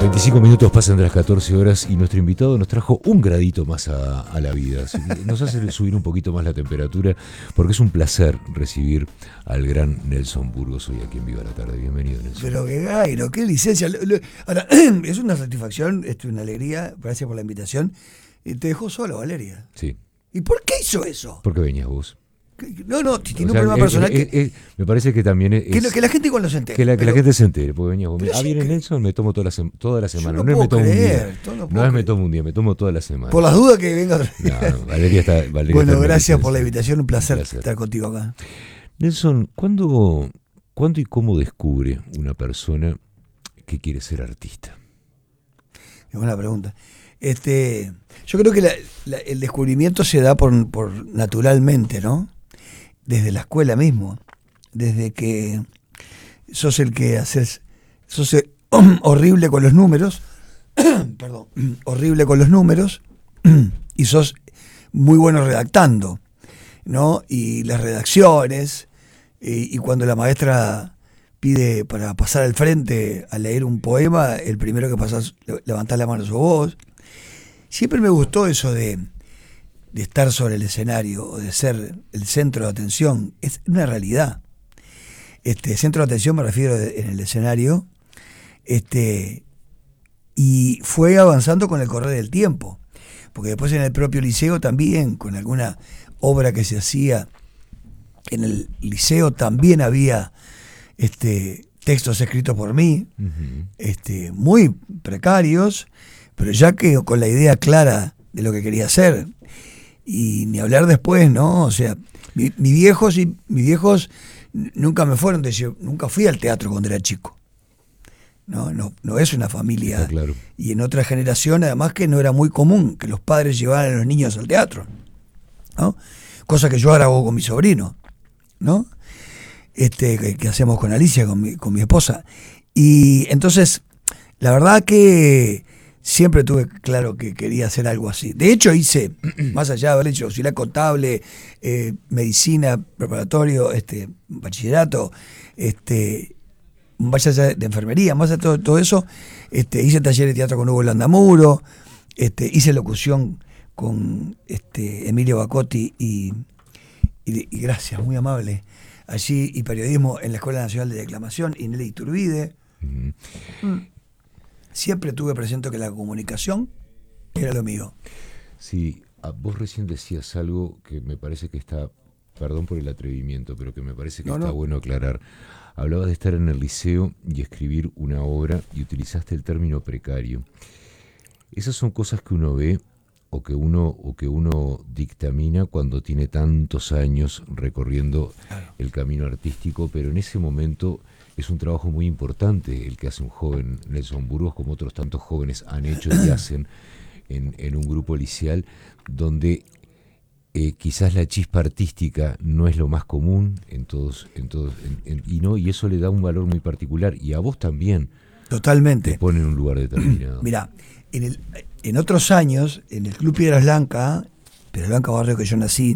25 minutos pasan de las 14 horas y nuestro invitado nos trajo un gradito más a la vida. Nos hace subir un poquito más la temperatura porque es un placer recibir al gran Nelson Burgos hoy aquí en Viva la Tarde. Bienvenido, Nelson. Pero qué gairo, qué licencia. Ahora, es una satisfacción, una alegría, gracias por la invitación. Te dejó solo, Valeria. Sí. ¿Y por qué hizo eso? ¿Por qué venías vos? No, tiene un problema personal. Me parece que también es... Que la gente igual no se entere. Que la gente se entere, porque venías vos. Viene Nelson, me tomo toda la semana. No me puedo tomo creer, un día. No es me tomo un día, me tomo toda la semana. Por las dudas que venga otra vez. No, Valeria está... Bueno, gracias por la invitación, un placer estar contigo acá. Nelson, ¿cuándo y cómo descubre una persona que quiere ser artista? Es buena pregunta. Yo creo que el descubrimiento se da por naturalmente, ¿no? Desde la escuela mismo, desde que sos el que haces, sos horrible con los números, perdón, horrible con los números, y sos muy bueno redactando, ¿no? Y las redacciones, y cuando la maestra pide para pasar al frente a leer un poema, el primero que pasás, levantás la mano sos vos. Siempre me gustó eso de estar sobre el escenario o de ser el centro de atención. Es una realidad. Centro de atención me refiero en el escenario, y fue avanzando con el correr del tiempo, porque después en el propio liceo también, con alguna obra que se hacía en el liceo, también había textos escritos por mí, muy precarios, pero ya que con la idea clara de lo que quería hacer. Y ni hablar después, ¿no? O sea, mis viejos nunca me fueron nunca fui al teatro cuando era chico. No es una familia. Está claro. Y en otra generación, además, que no era muy común que los padres llevaran a los niños al teatro, ¿no? Cosa que yo ahora hago con mi sobrino, ¿no? Que hacemos con Alicia, con mi esposa. Y entonces, la verdad que siempre tuve claro que quería hacer algo así. De hecho, hice, más allá de haber hecho auxiliar contable, medicina, preparatorio, bachillerato, más allá de enfermería, más allá de todo eso, hice taller de teatro con Hugo Landamuro, hice locución con Emilio Bacotti y gracias, muy amable, allí, y periodismo en la Escuela Nacional de Declamación, y Nelly Iturbide. Siempre tuve presente que la comunicación era lo mío. Sí, vos recién decías algo que me parece que está, perdón por el atrevimiento, pero que me parece que está bueno aclarar. Hablabas de estar en el liceo y escribir una obra y utilizaste el término precario. Esas son cosas que uno ve o que uno dictamina cuando tiene tantos años recorriendo el camino artístico, pero en ese momento es un trabajo muy importante el que hace un joven Nelson Burgos, como otros tantos jóvenes han hecho y hacen en un grupo liceal, donde quizás la chispa artística no es lo más común y eso le da un valor muy particular, y a vos también. Totalmente. Te pone en un lugar determinado. Mirá, en otros años, en el Club Piedras Blancas, barrio que yo nací,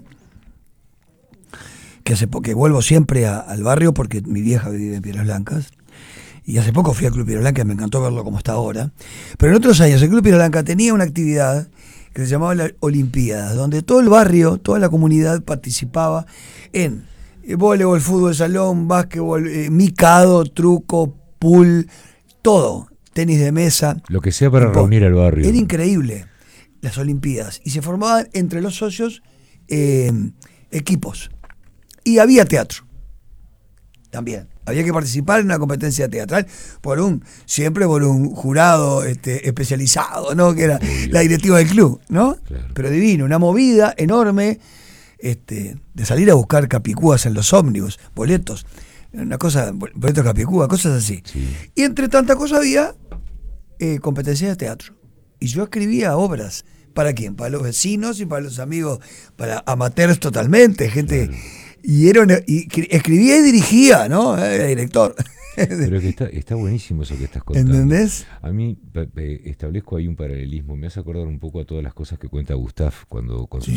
que vuelvo siempre al barrio porque mi vieja vive en Piedras Blancas, y hace poco fui al Club Piedras Blancas, me encantó verlo como está ahora, pero en otros años el Club Piedras Blancas tenía una actividad que se llamaba las Olimpiadas, donde todo el barrio, toda la comunidad participaba en voleibol, fútbol, salón, básquetbol, micado, truco, pool, todo, tenis de mesa. Lo que sea para reunir al barrio. Era increíble las Olimpiadas, y se formaban entre los socios equipos. Y había teatro también. Había que participar en una competencia teatral siempre por un jurado especializado, ¿no? Que era la directiva del club, ¿no? Claro. Pero divino, una movida enorme, de salir a buscar capicúas en los ómnibus, boletos capicúa, cosas así. Sí. Y entre tantas cosas había competencias de teatro. Y yo escribía obras. ¿Para quién? Para los vecinos y para los amigos, para amateurs totalmente, gente. Claro. Y escribía y dirigía, ¿no? Era director. Pero que está buenísimo eso que estás contando. ¿Entendés? A mí establezco ahí un paralelismo. Me hace acordar un poco a todas las cosas que cuenta Gustav cuando